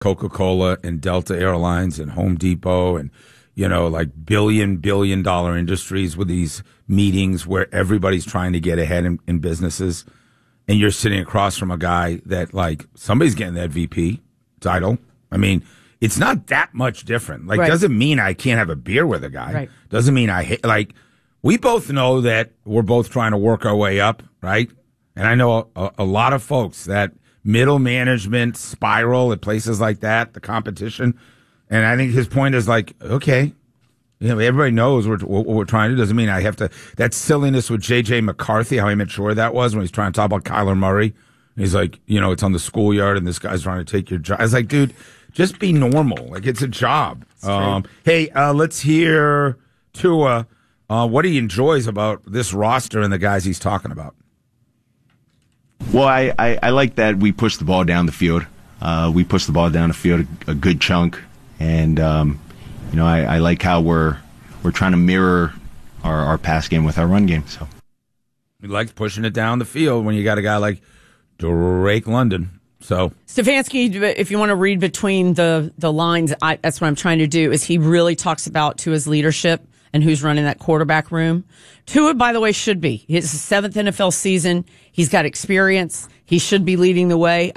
Coca-Cola and Delta Airlines and Home Depot and, like billion dollar industries with these meetings where everybody's trying to get ahead in businesses. And you're sitting across from a guy that, like, somebody's getting that VP title. I mean, it's not that much different. Like, doesn't mean I can't have a beer with a guy. Right. Doesn't mean I hate, like, we both know that we're both trying to work our way up, right? And I know a lot of folks that middle management spiral at places like that, the competition. And I think his point is like, okay, everybody knows what we're trying to do. Doesn't mean I have to. That silliness with J.J. McCarthy, how immature that was when he's trying to talk about Kyler Murray. He's like, it's on the schoolyard and this guy's trying to take your job. I was like, dude, just be normal. Like, it's a job. Hey, let's hear Tua. What he enjoys about this roster and the guys he's talking about. Well, I like that we push the ball down the field. We push the ball down the field a good chunk. And, I like how we're trying to mirror our pass game with our run game. So he likes pushing it down the field when you got a guy like Drake London. So Stefanski, if you want to read between the lines, that's what I'm trying to do, is he really talks about Tua's leadership and who's running that quarterback room. Tua, by the way, should be. It's his 7th NFL season. He's got experience. He should be leading the way.